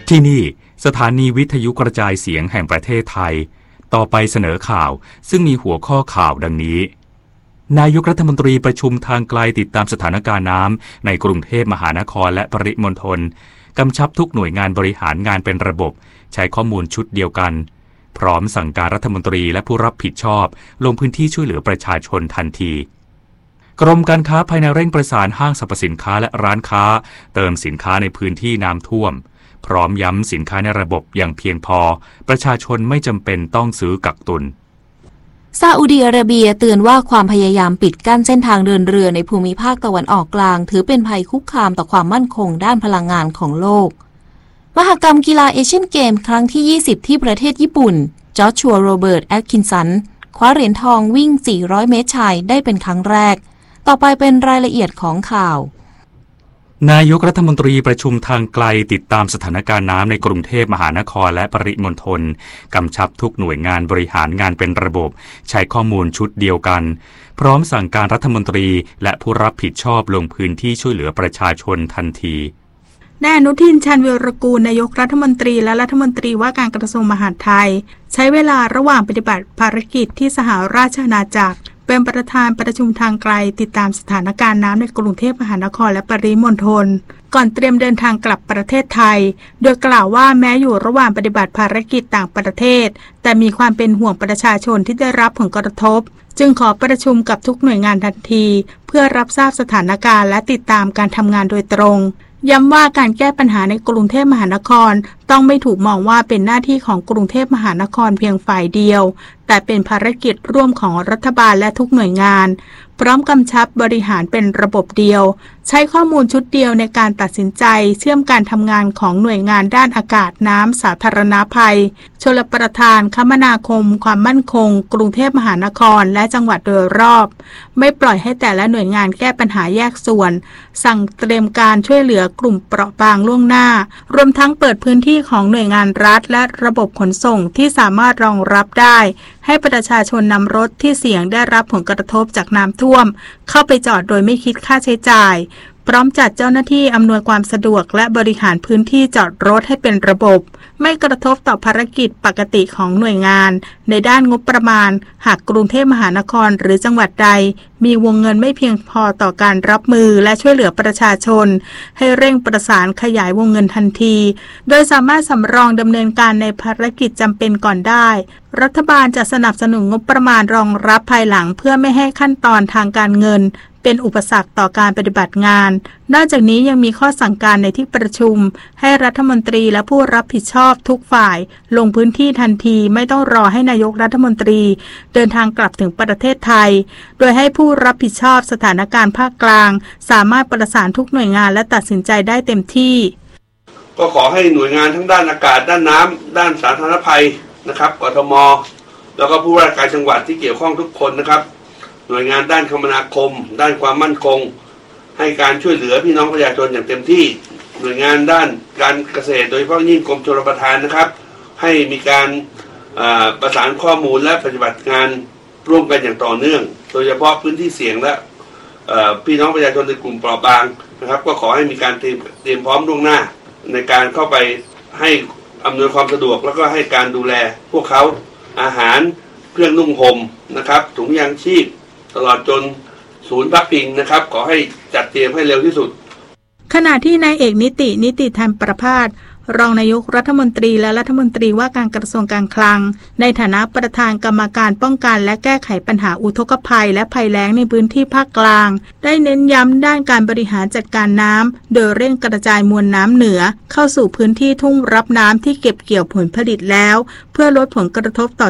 ที่นี่สถานีวิทยุกระจายเสียงแห่งประเทศไทยต่อไปเสนอข่าวซึ่งมีหัวข้อข่าวดังนี้นายกรัฐมนตรีประชุมทางไกลติดตามสถานการณ์น้ำในกรุงเทพมหานครและปริมณฑลกำชับทุกหน่วยงานบริหารงานเป็นระบบใช้ข้อมูลชุดเดียวกันพร้อมสั่งการรัฐมนตรีและผู้รับผิดชอบลงพื้นที่ช่วยเหลือประชาชนทันทีกรมการค้าภายในเร่งประสานห้างสรรพสินค้าและร้านค้าเติมสินค้าในพื้นที่น้ำท่วมพร้อมย้ำสินค้าในระบบอย่างเพียงพอประชาชนไม่จำเป็นต้องซื้อกักตุนซาอุดิอาระเบียเตือนว่าความพยายามปิดกั้นเส้นทางเดินเรือในภูมิภาคตะวันออกกลางถือเป็นภัยคุกคามต่อความมั่นคงด้านพลังงานของโลกมหกรรมกีฬาเอเชียนเกมส์ครั้งที่ 20 ที่ประเทศญี่ปุ่นจอร์ชัวโรเบิร์ตแอตคินสันคว้าเหรียญทองวิ่ง 400 เมตรชายได้เป็นครั้งแรกต่อไปเป็นรายละเอียดของข่าวนายกรัฐมนตรีประชุมทางไกลติดตามสถานการณ์น้ำในกรุงเทพมหานครและปริมณฑลกำชับทุกหน่วยงานบริหารงานเป็นระบบใช้ข้อมูลชุดเดียวกันพร้อมสั่งการรัฐมนตรีและผู้รับผิดชอบลงพื้นที่ช่วยเหลือประชาชนทันทีนายอนุทิน ชาญวีรกูลนายกรัฐมนตรีและรัฐมนตรีว่าการกระทรวงมหาดไทยใช้เวลาระหว่างปฏิบัติภารกิจที่สหราชอาณาจักรเป็นประธานประชุมทางไกลติดตามสถานการณ์น้ำในกรุงเทพมหานครและปริมณฑลก่อนเตรียมเดินทางกลับประเทศไทยโดยกล่าวว่าแม้อยู่ระหว่างปฏิบัติภารกิจต่างประเทศแต่มีความเป็นห่วงประชาชนที่ได้รับผลกระทบจึงขอประชุมกับทุกหน่วยงานทันทีเพื่อรับทราบสถานการณ์และติดตามการทำงานโดยตรงย้ำว่าการแก้ปัญหาในกรุงเทพมหานครต้องไม่ถูกมองว่าเป็นหน้าที่ของกรุงเทพมหานครเพียงฝ่ายเดียวแต่เป็นภารกิจร่วมของรัฐบาลและทุกหน่วยงานพร้อมกำชับบริหารเป็นระบบเดียวใช้ข้อมูลชุดเดียวในการตัดสินใจเชื่อมการทำงานของหน่วยงานด้านอากาศน้ำสาธารณภัยชลประทานคมนาคมความมั่นคงกรุงเทพมหานครและจังหวัดโดยรอบไม่ปล่อยให้แต่ละหน่วยงานแก้ปัญหาแยกส่วนสั่งเตรียมการช่วยเหลือกลุ่มเปราะบางล่วงหน้ารวมทั้งเปิดพื้นที่ของหน่วยงานรัฐและระบบขนส่งที่สามารถรองรับได้ให้ประชาชนนำรถที่เสี่ยงได้รับผลกระทบจากน้ำท่วมเข้าไปจอดโดยไม่คิดค่าใช้จ่ายพร้อมจัดเจ้าหน้าที่อำนวยความสะดวกและบริหารพื้นที่จอดรถให้เป็นระบบไม่กระทบต่อภารกิจปกติของหน่วยงานในด้านงบประมาณหากกรุงเทพมหานครหรือจังหวัดใดมีวงเงินไม่เพียงพอต่อการรับมือและช่วยเหลือประชาชนให้เร่งประสานขยายวงเงินทันทีโดยสามารถสำรองดำเนินการในภารกิจจำเป็นก่อนได้รัฐบาลจะสนับสนุนงบประมาณรองรับภายหลังเพื่อไม่ให้ขั้นตอนทางการเงินเป็นอุปสรรคต่อการปฏิบัติงานนอกจากนี้ยังมีข้อสั่งการในที่ประชุมให้รัฐมนตรีและผู้รับผิดชอบทุกฝ่ายลงพื้นที่ทันทีไม่ต้องรอให้นายกรัฐมนตรีเดินทางกลับถึงประเทศไทยโดยให้ผู้รับผิดชอบสถานการณ์ภาคกลางสามารถประสานทุกหน่วยงานและตัดสินใจได้เต็มที่ก็ขอให้หน่วยงานทั้งด้านอากาศด้านน้ำด้านสาธารณภัยนะครับกทมแล้วก็ผู้ว่าราชการจังหวัดที่เกี่ยวข้องทุกคนนะครับหน่วยงานด้านคมนาคมด้านความมั่นคงให้การช่วยเหลือพี่น้องประชาชนอย่างเต็มที่หน่วยงานด้านการเกษตรโดยเฉพาะยิ่งกรมชลประทานนะครับให้มีการประสานข้อมูลและปฏิบัติงานร่วมกันอย่างต่อเนื่องโดยเฉพาะพื้นที่เสี่ยงและพี่น้องประชาชนในกลุ่มเปราะบางนะครับก็ขอให้มีการเตรียมพร้อมล่วงหน้าในการเข้าไปให้อำนวยความสะดวกแล้วก็ให้การดูแลพวกเขาอาหารเครื่องนุ่งห่มนะครับถุงยางชีพตลอดจนศูนย์พักพิงนะครับขอให้จัดเตรียมให้เร็วที่สุดขณะที่นายเอกนิติธรรมประภาสรองนายกรัฐมนตรีและรัฐมนตรีว่าการกระทรวงการคลังในฐานะประธานกรรมการป้องกันและแก้ไขปัญหาอุทกภัยและภัยแล้งในพื้นที่ภาคกลางได้เน้นย้ำด้านการบริหารจัดการน้ำโดยเร่งกระจายมวลน้ำเหนือเข้าสู่พื้นที่ทุ่งรับน้ำที่เก็บเกี่ยวผลผลิตแล้วเพื่อลดผลกระทบต่อ